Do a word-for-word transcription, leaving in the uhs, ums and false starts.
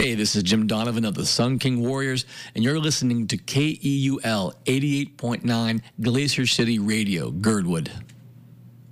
Hey, this is Jim Donovan of the Sun King Warriors, and you're listening to K E U L eighty-eight point nine Glacier City Radio, Girdwood.